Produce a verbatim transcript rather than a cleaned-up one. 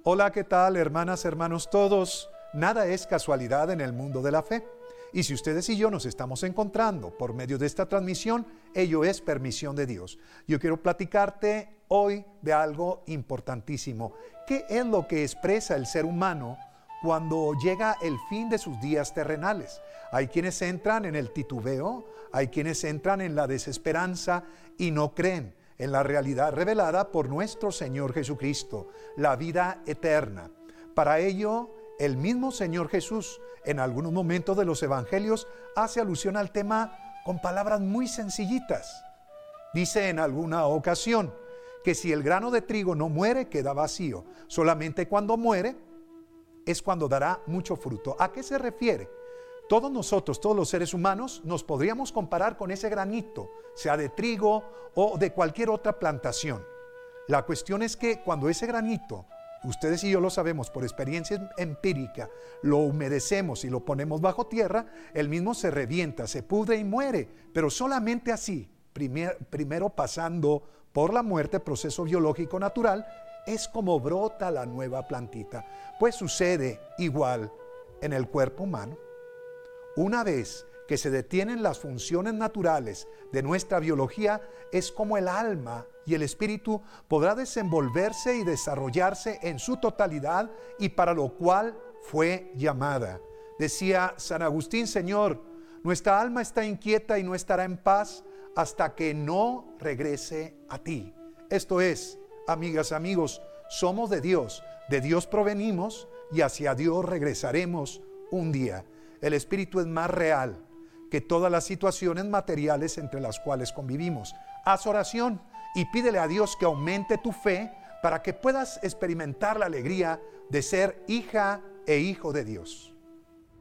Hola, ¿qué tal, hermanas, hermanos todos? Nada es casualidad en el mundo de la fe. Y si ustedes y yo nos estamos encontrando por medio de esta transmisión, ello es permisión de Dios. Yo quiero platicarte hoy de algo importantísimo. ¿Qué es lo que expresa el ser humano cuando llega el fin de sus días terrenales? Hay quienes entran en el titubeo, hay quienes entran en la desesperanza y no creen en la realidad revelada por nuestro Señor Jesucristo, la vida eterna. Para ello, el mismo Señor Jesús, en algunos momentos de los evangelios, hace alusión al tema con palabras muy sencillitas. Dice en alguna ocasión que si el grano de trigo no muere, queda vacío. Solamente cuando muere es cuando dará mucho fruto. ¿A qué se refiere? Todos nosotros, todos los seres humanos, nos podríamos comparar con ese granito, sea de trigo o de cualquier otra plantación. La cuestión es que cuando ese granito, ustedes y yo lo sabemos por experiencia empírica, lo humedecemos y lo ponemos bajo tierra, el mismo se revienta, se pudre y muere, pero solamente así, primer, primero pasando por la muerte, proceso biológico natural, es como brota la nueva plantita. Pues sucede igual en el cuerpo humano. Una vez que se detienen las funciones naturales de nuestra biología, es como el alma y el espíritu podrá desenvolverse y desarrollarse en su totalidad y para lo cual fue llamada. Decía San Agustín: Señor, nuestra alma está inquieta y no estará en paz hasta que no regrese a ti. Esto es, amigas, amigos, somos de Dios, de Dios provenimos y hacia Dios regresaremos un día. El espíritu es más real que todas las situaciones materiales entre las cuales convivimos. Haz oración y pídele a Dios que aumente tu fe para que puedas experimentar la alegría de ser hija e hijo de Dios.